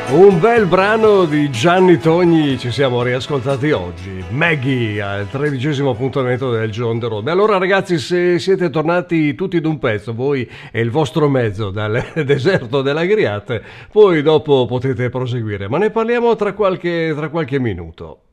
Un bel brano di Gianni Togni ci siamo riascoltati oggi. Maggie al 13° appuntamento del Giorno de Road. Allora ragazzi, se siete tornati tutti d'un pezzo, voi e il vostro mezzo dal deserto dell'Agriate, poi dopo potete proseguire, ma ne parliamo tra qualche minuto.